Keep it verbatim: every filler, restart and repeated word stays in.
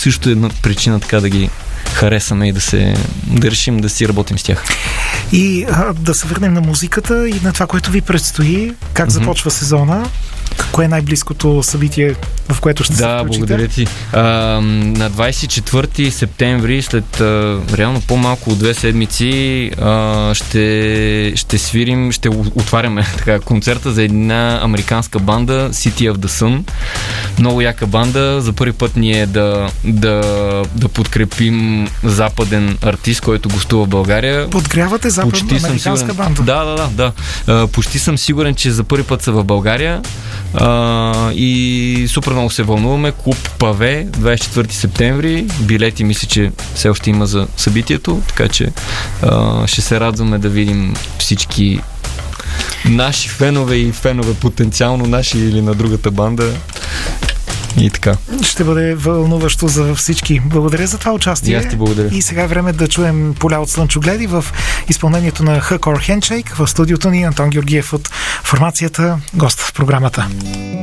също е една причина така да ги харесаме и да се да решим да си работим с тях. И а, да се върнем на музиката и на това, което ви предстои. Как mm-hmm. започва сезона? Кое е най-близкото събитие, в което ще да, се включите? Да, благодаря ти. А, на двадесет и четвърти септември, след а, реално по-малко от две седмици, а, ще, ще свирим, ще отваряме така, концерта за една американска банда, City of the Sun. Много яка банда. За първи път ние да, да, да подкрепим западен артист, който гостува в България. Подгрявате западна американска банда? Да, да, да. да. А, почти съм сигурен, че за първи път са в България. Uh, и супер много се вълнуваме. Клуб Паве, двадесет и четвърти септември. Билети мисля, че все още има за събитието, така че uh, ще се радваме да видим всички наши фенове и фенове потенциално наши или на другата банда. И така. Ще бъде вълнуващо за всички. Благодаря за това участие. И аз ти благодаря. И сега е време да чуем Поля от слънчогледи в изпълнението на Hardcore Handshake. В студиото ни Антон Георгиев от формацията, гост в програмата.